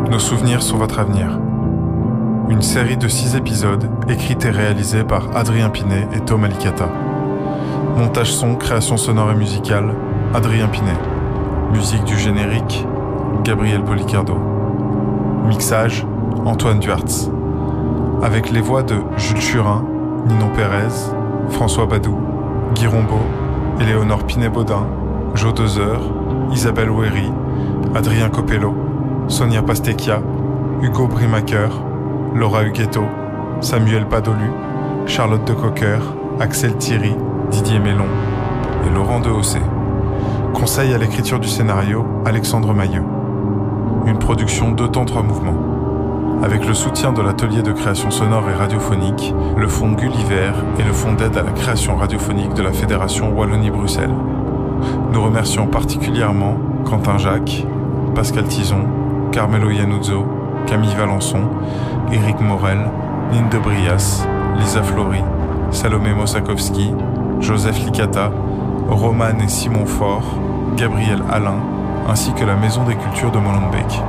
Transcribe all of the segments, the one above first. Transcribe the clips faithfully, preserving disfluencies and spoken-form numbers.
Nos souvenirs sont votre avenir. Une série de six épisodes, écrite et réalisée par Adrien Pinet et Thomas Licata. Montage son, création sonore et musicale, Adrien Pinet. Musique du générique, Gabriel Policardo. Mixage, Antoine Duartz. Avec les voix de Jules Churin, Ninon Pérez, François Badou, Guy Rombaud, Éléonore Pinet-Baudin, Jo Dezer, Isabelle Ouéry, Adrien Copello, Sonia Pastecchia, Hugo Brimaker, Laura Huguetto, Samuel Padolu, Charlotte de Cocker, Axel Thierry, Didier Mélon et Laurent Dehaussé. Conseil à l'écriture du scénario, Alexandre Mailleux. Une production Deux temps trois mouvements. Avec le soutien de l'atelier de création sonore et radiophonique, le fonds Gulliver et le fonds d'aide à la création radiophonique de la Fédération Wallonie-Bruxelles. Nous remercions particulièrement Quentin Jacques, Pascal Tison, Carmelo Iannuzzo, Camille Valençon, Éric Morel, Nine de Brias, Lisa Flory, Salomé Mosakowski, Joseph Licata, Roman et Simon Faure, Gabriel Alain, ainsi que la Maison des Cultures de Molenbeek.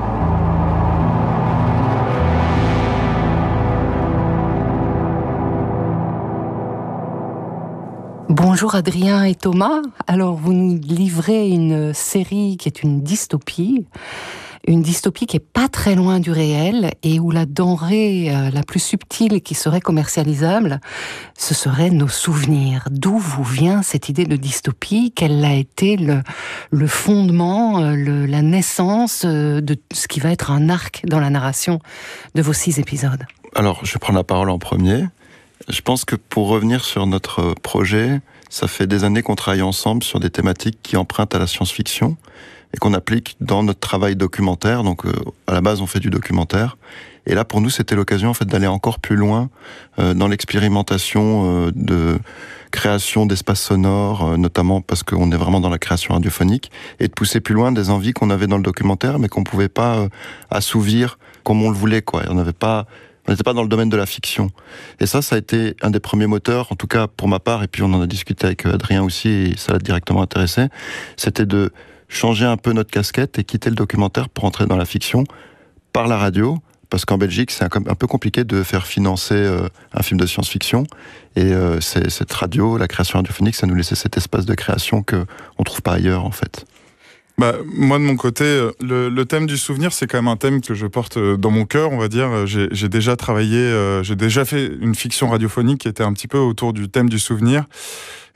Bonjour Adrien et Thomas. Alors vous nous livrez une série qui est une dystopie, une dystopie qui est pas très loin du réel et où la denrée euh, la plus subtile qui serait commercialisable, ce serait nos souvenirs. D'où vous vient cette idée de dystopie? Quel a été le, le fondement, euh, le, la naissance euh, de ce qui va être un arc dans la narration de vos six épisodes? Alors je vais prendre la parole en premier. Je pense que pour revenir sur notre projet, ça fait des années qu'on travaille ensemble sur des thématiques qui empruntent à la science-fiction et qu'on applique dans notre travail documentaire. Donc, euh, à la base, on fait du documentaire. Et là, pour nous, c'était l'occasion en fait d'aller encore plus loin euh, dans l'expérimentation euh, de création d'espaces sonores, euh, notamment parce qu'on est vraiment dans la création radiophonique, et de pousser plus loin des envies qu'on avait dans le documentaire, mais qu'on pouvait pas euh, assouvir comme on le voulait, quoi. On n'avait pas On n'était pas dans le domaine de la fiction. Et ça, ça a été un des premiers moteurs, en tout cas pour ma part, et puis on en a discuté avec Adrien aussi, et ça l'a directement intéressé, c'était de changer un peu notre casquette et quitter le documentaire pour entrer dans la fiction par la radio, parce qu'en Belgique, c'est un, un peu compliqué de faire financer euh, un film de science-fiction, et euh, c'est, cette radio, la création radiophonique, ça nous laissait cet espace de création qu'on ne trouve pas ailleurs, en fait. Bah, moi, de mon côté, le, le thème du souvenir, c'est quand même un thème que je porte dans mon cœur, on va dire. J'ai, j'ai déjà travaillé, euh, j'ai déjà fait une fiction radiophonique qui était un petit peu autour du thème du souvenir.